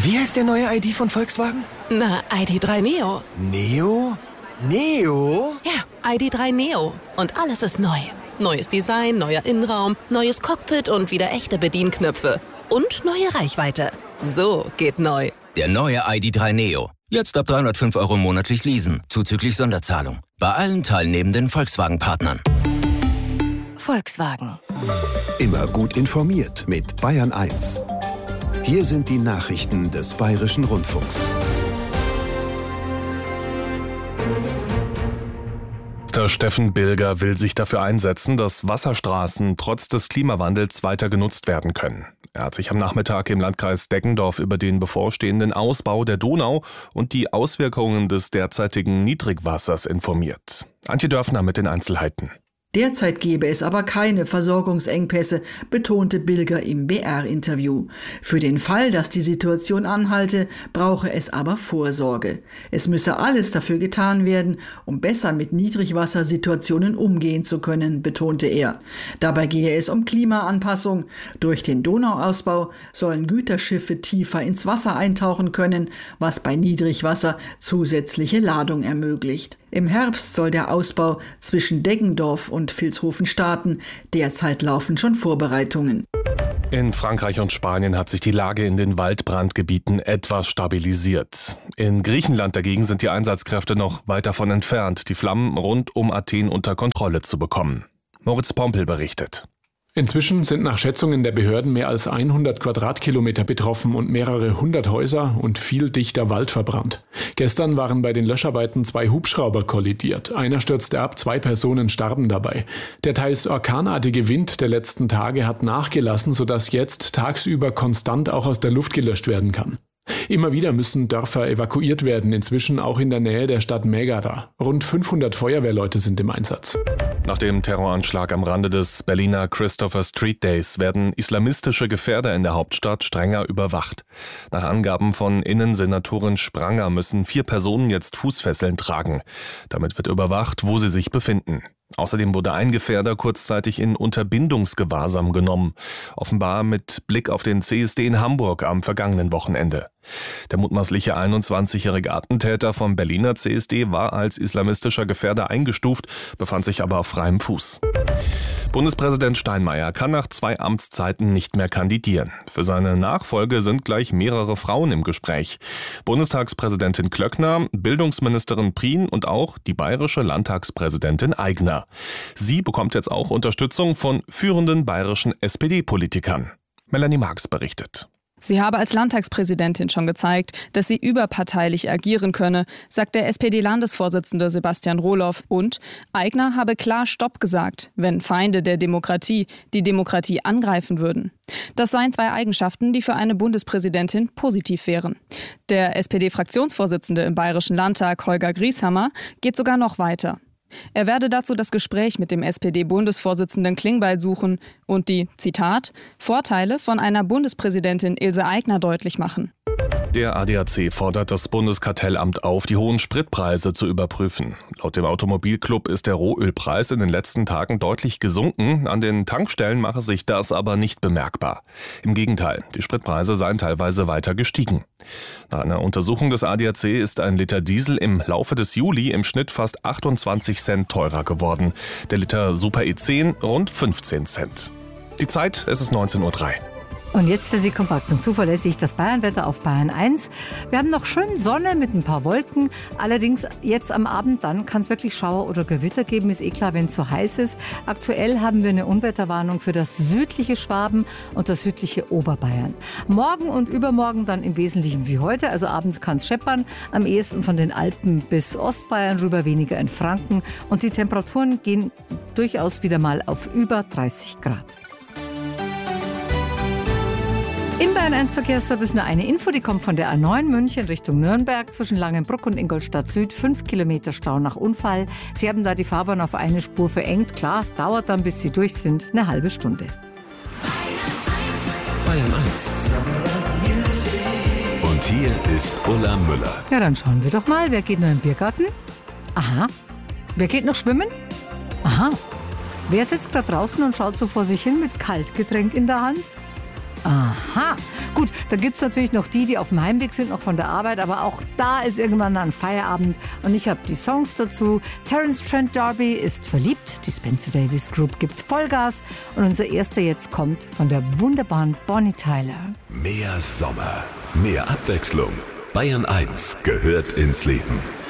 Wie heißt der neue ID von Volkswagen? Na, ID.3 Neo. Neo? Neo? Ja, ID.3 Neo. Und alles ist neu. Neues Design, neuer Innenraum, neues Cockpit und wieder echte Bedienknöpfe. Und neue Reichweite. So geht neu. Der neue ID.3 Neo. Jetzt ab 305 € monatlich leasen, zuzüglich Sonderzahlung. Bei allen teilnehmenden Volkswagen-Partnern. Volkswagen. Immer gut informiert mit Bayern 1. Hier sind die Nachrichten des Bayerischen Rundfunks. Der Steffen Bilger will sich dafür einsetzen, dass Wasserstraßen trotz des Klimawandels weiter genutzt werden können. Er hat sich am Nachmittag im Landkreis Deggendorf über den bevorstehenden Ausbau der Donau und die Auswirkungen des derzeitigen Niedrigwassers informiert. Antje Dörfner mit den Einzelheiten. Derzeit gebe es aber keine Versorgungsengpässe, betonte Bilger im BR-Interview. Für den Fall, dass die Situation anhalte, brauche es aber Vorsorge. Es müsse alles dafür getan werden, um besser mit Niedrigwassersituationen umgehen zu können, betonte er. Dabei gehe es um Klimaanpassung. Durch den Donauausbau sollen Güterschiffe tiefer ins Wasser eintauchen können, was bei Niedrigwasser zusätzliche Ladung ermöglicht. Im Herbst soll der Ausbau zwischen Deggendorf und Vilshofen starten. Derzeit laufen schon Vorbereitungen. In Frankreich und Spanien hat sich die Lage in den Waldbrandgebieten etwas stabilisiert. In Griechenland dagegen sind die Einsatzkräfte noch weit davon entfernt, die Flammen rund um Athen unter Kontrolle zu bekommen. Moritz Pompel berichtet. Inzwischen sind nach Schätzungen der Behörden mehr als 100 Quadratkilometer betroffen und mehrere hundert Häuser und viel dichter Wald verbrannt. Gestern waren bei den Löscharbeiten 2 Hubschrauber kollidiert. Einer stürzte ab, 2 Personen starben dabei. Der teils orkanartige Wind der letzten Tage hat nachgelassen, sodass jetzt tagsüber konstant auch aus der Luft gelöscht werden kann. Immer wieder müssen Dörfer evakuiert werden, inzwischen auch in der Nähe der Stadt Megara. Rund 500 Feuerwehrleute sind im Einsatz. Nach dem Terroranschlag am Rande des Berliner Christopher Street Days werden islamistische Gefährder in der Hauptstadt strenger überwacht. Nach Angaben von Innensenatorin Spranger müssen 4 Personen jetzt Fußfesseln tragen. Damit wird überwacht, wo sie sich befinden. Außerdem wurde ein Gefährder kurzzeitig in Unterbindungsgewahrsam genommen, offenbar mit Blick auf den CSD in Hamburg am vergangenen Wochenende. Der mutmaßliche 21-jährige Attentäter vom Berliner CSD war als islamistischer Gefährder eingestuft, befand sich aber auf freiem Fuß. Bundespräsident Steinmeier kann nach 2 Amtszeiten nicht mehr kandidieren. Für seine Nachfolge sind gleich mehrere Frauen im Gespräch. Bundestagspräsidentin Klöckner, Bildungsministerin Prien und auch die bayerische Landtagspräsidentin Aigner. Sie bekommt jetzt auch Unterstützung von führenden bayerischen SPD-Politikern. Melanie Marx berichtet. Sie habe als Landtagspräsidentin schon gezeigt, dass sie überparteilich agieren könne, sagt der SPD-Landesvorsitzende Sebastian Rohloff. Und Aigner habe klar Stopp gesagt, wenn Feinde der Demokratie die Demokratie angreifen würden. Das seien 2 Eigenschaften, die für eine Bundespräsidentin positiv wären. Der SPD-Fraktionsvorsitzende im Bayerischen Landtag, Holger Grieshammer, geht sogar noch weiter. Er werde dazu das Gespräch mit dem SPD-Bundesvorsitzenden Klingbeil suchen und die, Zitat, Vorteile von einer Bundespräsidentin Ilse Aigner deutlich machen. Der ADAC fordert das Bundeskartellamt auf, die hohen Spritpreise zu überprüfen. Laut dem Automobilclub ist der Rohölpreis in den letzten Tagen deutlich gesunken. An den Tankstellen mache sich das aber nicht bemerkbar. Im Gegenteil, die Spritpreise seien teilweise weiter gestiegen. Nach einer Untersuchung des ADAC ist ein Liter Diesel im Laufe des Juli im Schnitt fast 28 Cent teurer geworden. Der Liter Super E10 rund 15 Cent. Die Zeit, es ist 19:03 Uhr. Und jetzt für Sie kompakt und zuverlässig das Bayernwetter auf Bayern 1. Wir haben noch schön Sonne mit ein paar Wolken. Allerdings jetzt am Abend, dann kann es wirklich Schauer oder Gewitter geben. Ist klar, wenn es so heiß ist. Aktuell haben wir eine Unwetterwarnung für das südliche Schwaben und das südliche Oberbayern. Morgen und übermorgen dann im Wesentlichen wie heute. Also abends kann es scheppern. Am ehesten von den Alpen bis Ostbayern rüber, weniger in Franken. Und die Temperaturen gehen durchaus wieder mal auf über 30 Grad. Im Bayern 1 Verkehrsservice nur eine Info, die kommt von der A9 München Richtung Nürnberg zwischen Langenbruck und Ingolstadt Süd. 5 Kilometer Stau nach Unfall. Sie haben da die Fahrbahn auf eine Spur verengt. Klar, dauert dann, bis Sie durch sind, eine halbe Stunde. Bayern 1. Und hier ist Ulla Müller. Ja, dann schauen wir doch mal, wer geht noch im Biergarten? Aha. Wer geht noch schwimmen? Aha. Wer sitzt gerade draußen und schaut so vor sich hin mit Kaltgetränk in der Hand? Aha. Gut, dann gibt es natürlich noch die auf dem Heimweg sind, noch von der Arbeit, aber auch da ist irgendwann ein Feierabend und ich habe die Songs dazu. Terence Trent D'Arby ist verliebt, die Spencer Davis Group gibt Vollgas und unser erster jetzt kommt von der wunderbaren Bonnie Tyler. Mehr Sommer, mehr Abwechslung. Bayern 1 gehört ins Leben.